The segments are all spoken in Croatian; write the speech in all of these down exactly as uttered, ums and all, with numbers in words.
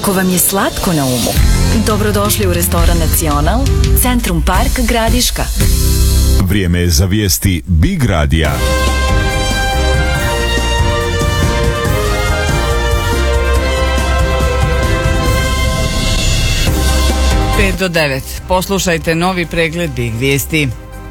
Ako vam je slatko na umu, dobrodošli u restoran Nacional, Centrum Park, Gradiška. Vrijeme je za vijesti Big Radija. pet do devet. Poslušajte novi pregled Big vijesti.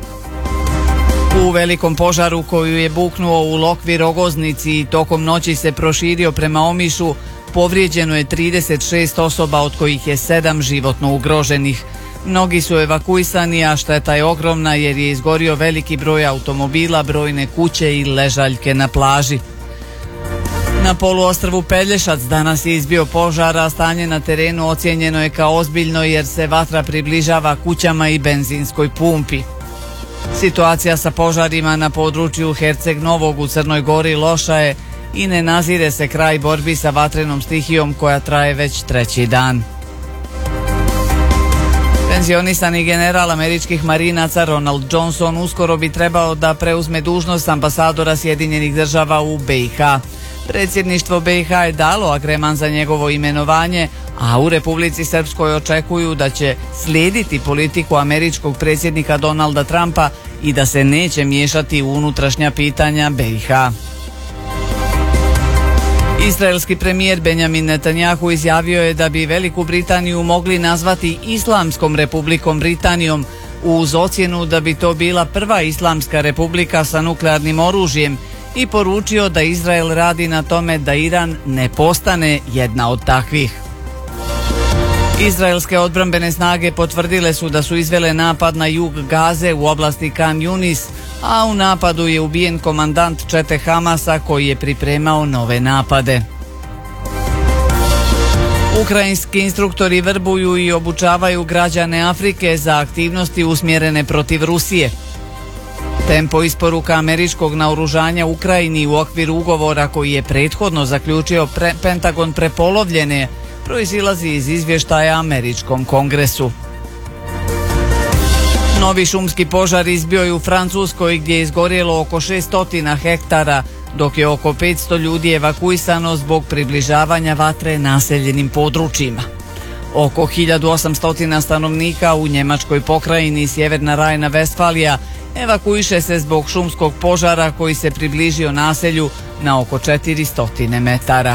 U velikom požaru koju je buknuo u Lokvi Rogoznici i tokom noći se proširio prema Omišu, povrijeđeno je trideset šest osoba, od kojih je sedam životno ugroženih. Mnogi su evakuisani, a šteta je ogromna jer je izgorio veliki broj automobila, brojne kuće i ležaljke na plaži. Na poluostrvu Pelješac danas je izbio požar, a stanje na terenu ocijenjeno je kao ozbiljno jer se vatra približava kućama i benzinskoj pumpi. Situacija sa požarima na području Herceg Novog u Crnoj Gori loša je i ne nazire se kraj borbi sa vatrenom stihijom koja traje već treći dan. Penzionisani general američkih marinaca Ronald Johnson uskoro bi trebao da preuzme dužnost ambasadora Sjedinjenih Država u B i H. Predsjedništvo B i H je dalo agreman za njegovo imenovanje, a u Republici Srpskoj očekuju da će slijediti politiku američkog predsjednika Donalda Trumpa i da se neće miješati u unutrašnja pitanja B i H. Izraelski premijer Benjamin Netanjahu izjavio je da bi Veliku Britaniju mogli nazvati Islamskom Republikom Britanijom, uz ocjenu da bi to bila prva islamska republika sa nuklearnim oružjem, i poručio da Izrael radi na tome da Iran ne postane jedna od takvih. Izraelske odbrambene snage potvrdile su da su izvele napad na jug Gaze u oblasti Kan Yunis, a u napadu je ubijen komandant čete Hamasa koji je pripremao nove napade. Ukrajinski instruktori vrbuju i obučavaju građane Afrike za aktivnosti usmjerene protiv Rusije. Tempo isporuka američkog naoružanja Ukrajini u okviru ugovora koji je prethodno zaključio pre, Pentagon prepolovljene, proizilazi iz izvještaja američkom kongresu. Novi šumski požar izbio je u Francuskoj gdje je izgorjelo oko šesto hektara, dok je oko petsto ljudi evakuisano zbog približavanja vatre naseljenim područjima. Oko hiljadu osamsto stanovnika u njemačkoj pokrajini Sjeverna Rajna-Vestfalija evakuiše se zbog šumskog požara koji se približio naselju na oko četiristo metara.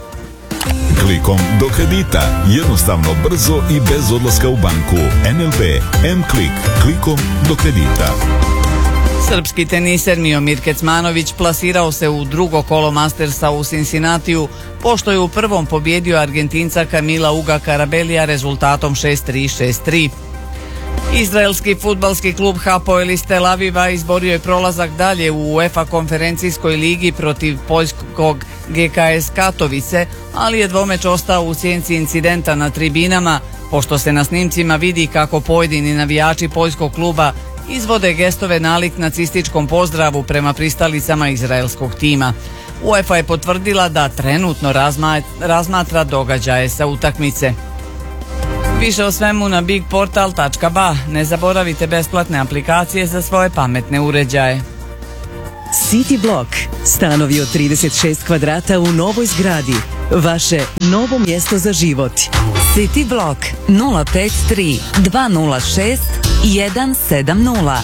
Klikom do kredita, jednostavno, brzo i bez odlaska u banku. N L B M-Klik, klikom do kredita. Srpski teniser Miomir Kecmanović plasirao se u drugo kolo Mastersa u Cincinnatiju, pošto je u prvom pobjedio Argentinca Kamila Uga Karabelija rezultatom šest tri šest tri. Izraelski fudbalski klub Hapoel iz Tel Aviva izborio je prolazak dalje u UEFA konferencijskoj ligi protiv poljskog G K S Katovice, ali je dvomeč ostao u sjenci incidenta na tribinama, pošto se na snimcima vidi kako pojedini navijači poljskog kluba izvode gestove nalik nacističkom pozdravu prema pristalicama izraelskog tima. UEFA je potvrdila da trenutno razma, razmatra događaje sa utakmice. Više o svemu na bigportal tačka ba. Ne zaboravite besplatne aplikacije za svoje pametne uređaje. City Block. Stanovi od trideset šest kvadrata u novoj zgradi. Vaše novo mjesto za život. City Block nula pet tri dva nula šest jedan sedam nula.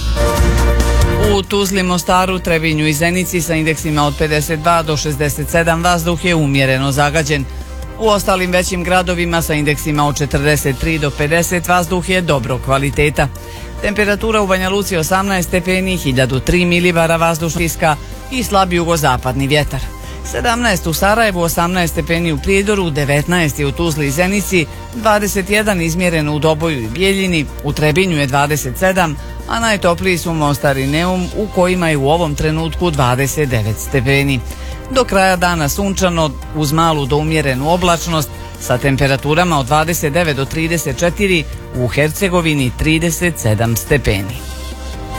U Tuzli, Mostaru, Trebinju i Zenici sa indeksima od pedeset dva do šezdeset sedam vazduh je umjereno zagađen. U ostalim većim gradovima sa indeksima od četrdeset tri do pedeset vazduh je dobro kvaliteta. Temperatura u Banja Luci osamnaest stepeni, hiljadu tri milibara vazdušniska i slab jugozapadni vjetar. sedamnaest u Sarajevu, osamnaest stepeni u Prijedoru, devetnaest u Tuzli i Zenici, dvadeset jedan izmjereno u Doboju i Bijeljini, u Trebinju je dvadeset sedam, a najtopliji su Mostar i Neum u kojima je u ovom trenutku dvadeset devet stepeni. Do kraja dana sunčano uz malu do umjerenu oblačnost sa temperaturama od dvadeset devet do trideset četiri, u Hercegovini trideset sedam stepeni.